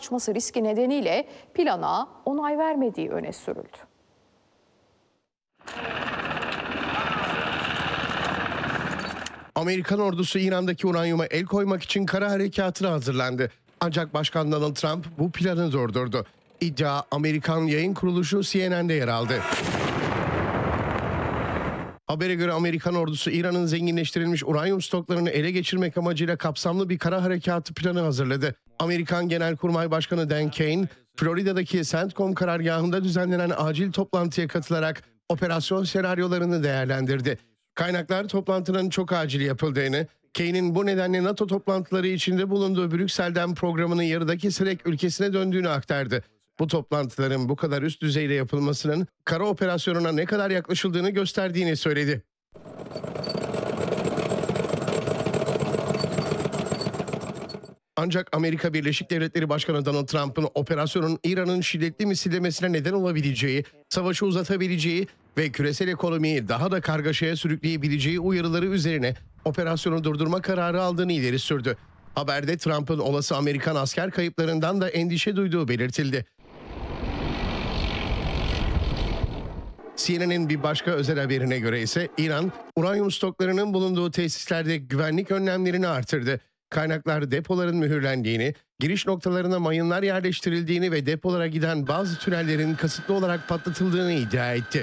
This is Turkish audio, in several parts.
açması riski nedeniyle plana onay vermediği öne sürüldü. Amerikan ordusu İran'daki uranyuma el koymak için kara harekatına hazırlandı. Ancak Başkan Donald Trump bu planı durdurdu. İddia Amerikan yayın kuruluşu CNN'de yer aldı. Habere göre Amerikan ordusu İran'ın zenginleştirilmiş uranyum stoklarını ele geçirmek amacıyla kapsamlı bir kara harekatı planı hazırladı. Amerikan Genelkurmay Başkanı Dan Kane, Florida'daki CENTCOM karargahında düzenlenen acil toplantıya katılarak operasyon senaryolarını değerlendirdi. Kaynaklar toplantının çok acil yapıldığını, Kane'in bu nedenle NATO toplantıları içinde bulunduğu Brüksel'den programının yarıda keserek ülkesine döndüğünü aktardı. Bu toplantıların bu kadar üst düzeyde yapılmasının kara operasyonuna ne kadar yaklaşıldığını gösterdiğini söyledi. Ancak Amerika Birleşik Devletleri Başkanı Donald Trump'ın operasyonun İran'ın şiddetli misillemesine neden olabileceği, savaşı uzatabileceği ve küresel ekonomiyi daha da kargaşaya sürükleyebileceği uyarıları üzerine operasyonu durdurma kararı aldığını ileri sürdü. Haberde Trump'ın olası Amerikan asker kayıplarından da endişe duyduğu belirtildi. CNN'in bir başka özel haberine göre ise İran, uranyum stoklarının bulunduğu tesislerde güvenlik önlemlerini artırdı. Kaynaklar depoların mühürlendiğini, giriş noktalarına mayınlar yerleştirildiğini ve depolara giden bazı tünellerin kasıtlı olarak patlatıldığını iddia etti.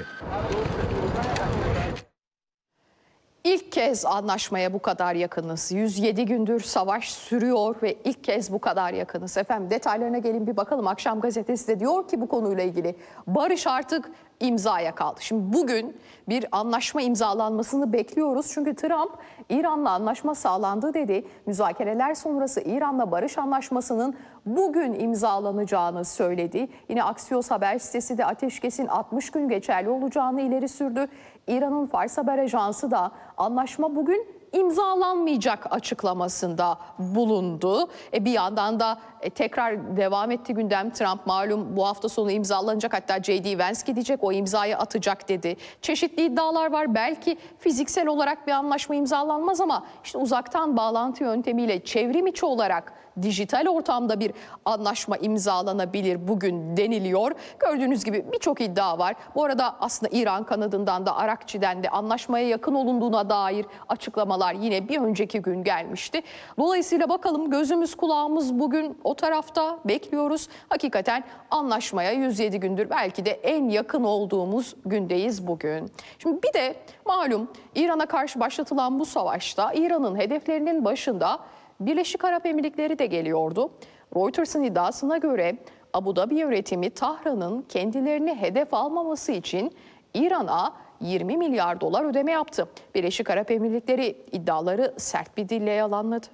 İlk kez anlaşmaya bu kadar yakınız. 107 gündür savaş sürüyor ve ilk kez bu kadar yakınız. Efendim detaylarına gelin bir bakalım. Akşam gazetesi de diyor ki bu konuyla ilgili barış artık imzaya kaldı. Şimdi bugün bir anlaşma imzalanmasını bekliyoruz. Çünkü Trump İran'la anlaşma sağlandı dedi. Müzakereler sonrası İran'la barış anlaşmasının bugün imzalanacağını söyledi. Yine Axios haber sitesi de ateşkesin 60 gün geçerli olacağını ileri sürdü. İran'ın Fars Haber Ajansı da anlaşma bugün imzalanmayacak açıklamasında bulundu. Bir yandan da tekrar devam etti gündem. Trump malum bu hafta sonu imzalanacak, hatta J.D. Vance gidecek, o imzayı atacak dedi. Çeşitli iddialar var. Belki fiziksel olarak bir anlaşma imzalanmaz ama işte uzaktan bağlantı yöntemiyle çevrim içi olarak dijital ortamda bir anlaşma imzalanabilir bugün deniliyor. Gördüğünüz gibi birçok iddia var. Bu arada aslında İran kanadından da Arakçi'den de anlaşmaya yakın olunduğuna dair açıklamalar yine bir önceki gün gelmişti. Dolayısıyla bakalım, gözümüz kulağımız bugün o tarafta, bekliyoruz. Hakikaten anlaşmaya 107 gündür belki de en yakın olduğumuz gündeyiz bugün. Şimdi bir de malum İran'a karşı başlatılan bu savaşta İran'ın hedeflerinin başında Birleşik Arap Emirlikleri de geliyordu. Reuters'ın iddiasına göre Abu Dhabi yönetimi Tahran'ın kendilerini hedef almaması için İran'a 20 milyar dolar ödeme yaptı. Birleşik Arap Emirlikleri iddiaları sert bir dille yalanladı.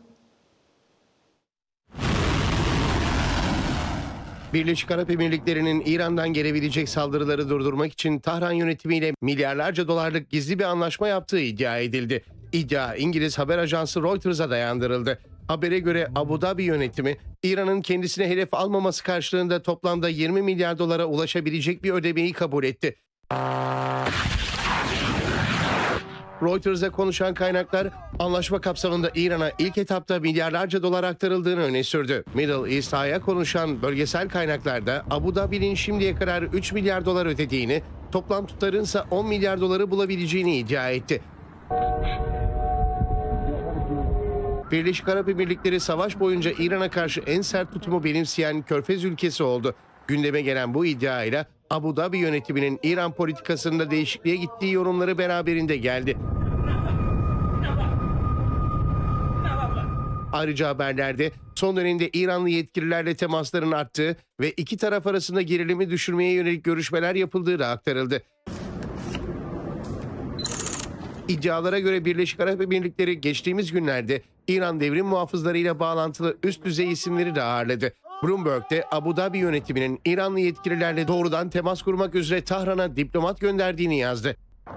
Birleşik Arap Emirlikleri'nin İran'dan gelebilecek saldırıları durdurmak için Tahran yönetimiyle milyarlarca dolarlık gizli bir anlaşma yaptığı iddia edildi. İddia İngiliz haber ajansı Reuters'a dayandırıldı. Habere göre Abu Dhabi yönetimi İran'ın kendisine hedef almaması karşılığında toplamda 20 milyar dolara ulaşabilecek bir ödemeyi kabul etti. Reuters'a konuşan kaynaklar anlaşma kapsamında İran'a ilk etapta milyarlarca dolar aktarıldığını öne sürdü. Middle East Eye'a konuşan bölgesel kaynaklarda Abu Dhabi'nin şimdiye kadar 3 milyar dolar ödediğini, toplam tutarınsa 10 milyar doları bulabileceğini iddia etti. Birleşik Arap Emirlikleri savaş boyunca İran'a karşı en sert tutumu benimseyen Körfez ülkesi oldu. Gündeme gelen bu iddiayla Abu Dhabi yönetiminin İran politikasında değişikliğe gittiği yorumları beraberinde geldi. Ayrıca haberlerde son dönemde İranlı yetkililerle temasların arttığı ve iki taraf arasında gerilimi düşürmeye yönelik görüşmeler yapıldığı da aktarıldı. İddialara göre Birleşik Arap Emirlikleri geçtiğimiz günlerde İran devrim muhafızlarıyla bağlantılı üst düzey isimleri de ağırladı. Bloomberg'de Abu Dhabi yönetiminin İranlı yetkililerle doğrudan temas kurmak üzere Tahran'a diplomat gönderdiğini yazdı.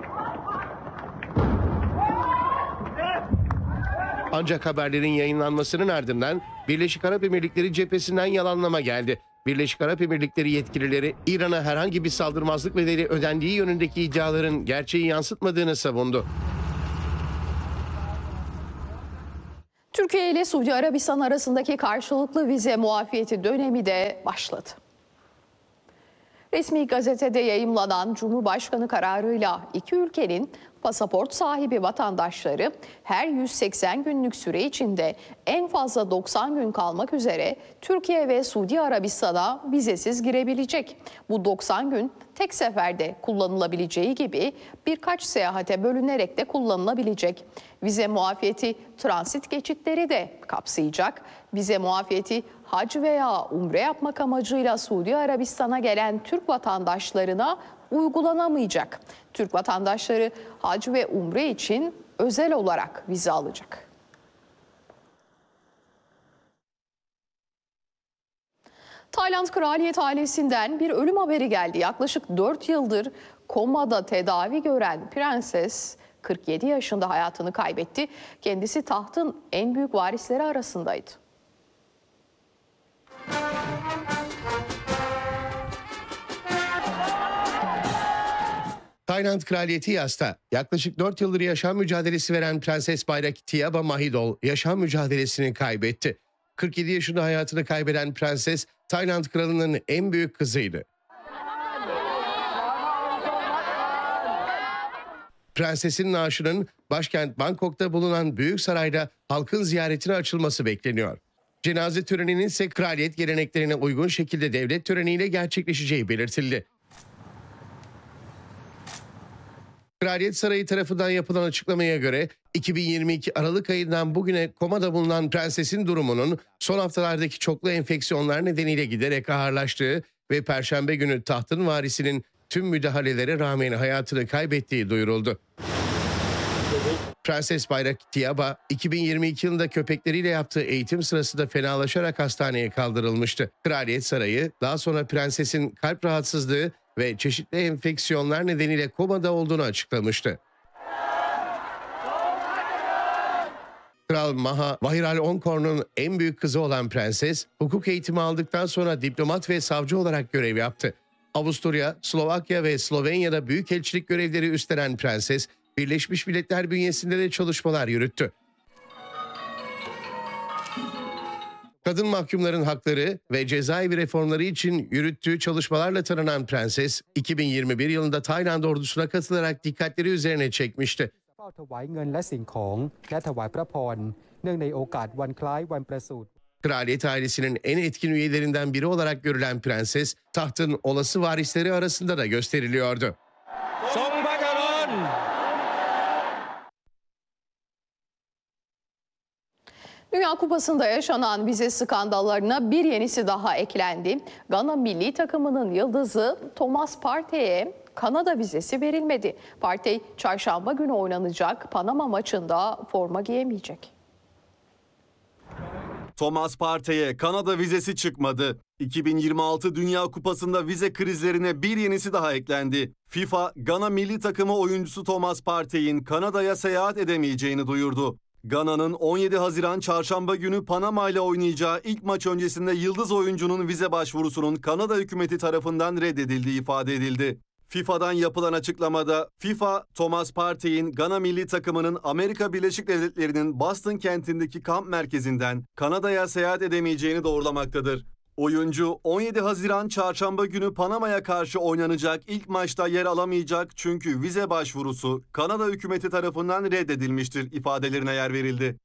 Ancak haberlerin yayınlanmasının ardından Birleşik Arap Emirlikleri cephesinden yalanlama geldi. Birleşik Arap Emirlikleri yetkilileri İran'a herhangi bir saldırmazlık bedeli ödendiği yönündeki iddiaların gerçeği yansıtmadığını savundu. Türkiye ile Suudi Arabistan arasındaki karşılıklı vize muafiyeti dönemi de başladı. Resmi gazetede yayımlanan Cumhurbaşkanı kararıyla iki ülkenin pasaport sahibi vatandaşları her 180 günlük süre içinde en fazla 90 gün kalmak üzere Türkiye ve Suudi Arabistan'a vizesiz girebilecek. Bu 90 gün tek seferde kullanılabileceği gibi birkaç seyahate bölünerek de kullanılabilecek. Vize muafiyeti transit geçitleri de kapsayacak. Vize muafiyeti hac veya umre yapmak amacıyla Suudi Arabistan'a gelen Türk vatandaşlarına uygulanamayacak. Türk vatandaşları hac ve umre için özel olarak vize alacak. Tayland kraliyet ailesinden bir ölüm haberi geldi. Yaklaşık 4 yıldır komada tedavi gören prenses 47 yaşında hayatını kaybetti. Kendisi tahtın en büyük varisleri arasındaydı. Tayland kraliyeti yasta. Yaklaşık 4 yıldır yaşam mücadelesi veren Prenses Bayraktiyaba Mahidol yaşam mücadelesini kaybetti. 47 yaşında hayatını kaybeden prenses Tayland kralının en büyük kızıydı. Prensesin naaşının başkent Bangkok'ta bulunan Büyük Saray'da halkın ziyaretine açılması bekleniyor. Cenaze töreninin ise kraliyet geleneklerine uygun şekilde devlet töreniyle gerçekleşeceği belirtildi. Kraliyet Sarayı tarafından yapılan açıklamaya göre 2022 Aralık ayından bugüne komada bulunan prensesin durumunun son haftalardaki çoklu enfeksiyonlar nedeniyle giderek ağırlaştığı ve Perşembe günü tahtın varisinin tüm müdahalelere rağmen hayatını kaybettiği duyuruldu. Prenses Bayraktiyaba 2022 yılında köpekleriyle yaptığı eğitim sırasında fenalaşarak hastaneye kaldırılmıştı. Kraliyet Sarayı daha sonra prensesin kalp rahatsızlığı ve çeşitli enfeksiyonlar nedeniyle komada olduğunu açıklamıştı. Kral Maha Vajiralongkorn'un en büyük kızı olan prenses, hukuk eğitimi aldıktan sonra diplomat ve savcı olarak görev yaptı. Avusturya, Slovakya ve Slovenya'da büyükelçilik görevleri üstlenen prenses, Birleşmiş Milletler bünyesinde de çalışmalar yürüttü. Kadın mahkumların hakları ve cezaevi reformları için yürüttüğü çalışmalarla tanınan prenses, 2021 yılında Tayland ordusuna katılarak dikkatleri üzerine çekmişti. Kraliyet ailesinin en etkin üyelerinden biri olarak görülen prenses, tahtın olası varisleri arasında da gösteriliyordu. Dünya Kupası'nda yaşanan vize skandallarına bir yenisi daha eklendi. Gana milli takımının yıldızı Thomas Partey'e Kanada vizesi verilmedi. Partey çarşamba günü oynanacak Panama maçında forma giyemeyecek. Thomas Partey'e Kanada vizesi çıkmadı. 2026 Dünya Kupası'nda vize krizlerine bir yenisi daha eklendi. FIFA, Gana milli takımı oyuncusu Thomas Partey'in Kanada'ya seyahat edemeyeceğini duyurdu. Gana'nın 17 Haziran Çarşamba günü Panama ile oynayacağı ilk maç öncesinde yıldız oyuncunun vize başvurusunun Kanada hükümeti tarafından reddedildiği ifade edildi. FIFA'dan yapılan açıklamada FIFA, Thomas Partey'in Gana milli takımının Amerika Birleşik Devletleri'nin Boston kentindeki kamp merkezinden Kanada'ya seyahat edemeyeceğini doğrulamaktadır. Oyuncu 17 Haziran Çarşamba günü Panama'ya karşı oynanacak ilk maçta yer alamayacak çünkü vize başvurusu Kanada hükümeti tarafından reddedilmiştir ifadelerine yer verildi.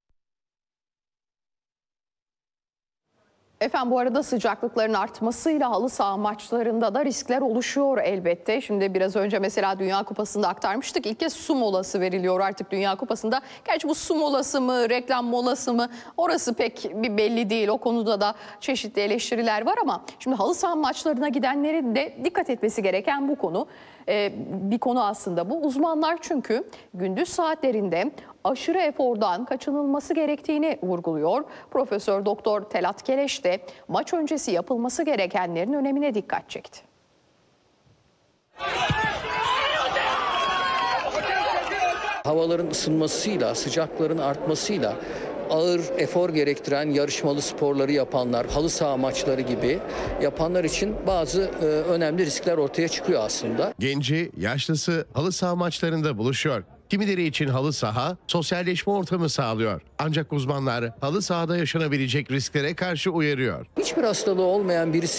Efendim bu arada sıcaklıkların artmasıyla halı saha maçlarında da riskler oluşuyor elbette. Şimdi biraz önce mesela Dünya Kupası'nda aktarmıştık. İlk kez su molası veriliyor artık Dünya Kupası'nda. Gerçi bu su molası mı, reklam molası mı orası pek bir belli değil. O konuda da çeşitli eleştiriler var ama şimdi halı saha maçlarına gidenlerin de dikkat etmesi gereken bu konu. Bir konu aslında bu. Uzmanlar çünkü gündüz saatlerinde aşırı efordan kaçınılması gerektiğini vurguluyor. Profesör Doktor Telat Keleş de maç öncesi yapılması gerekenlerin önemine dikkat çekti. Havaların ısınmasıyla, sıcakların artmasıyla ağır efor gerektiren yarışmalı sporları yapanlar, halı saha maçları gibi yapanlar için bazı önemli riskler ortaya çıkıyor aslında. Genci, yaşlısı halı saha maçlarında buluşuyor. Kimileri için halı saha sosyalleşme ortamı sağlıyor. Ancak uzmanlar halı sahada yaşanabilecek risklere karşı uyarıyor. Hiçbir hastalığı olmayan birisi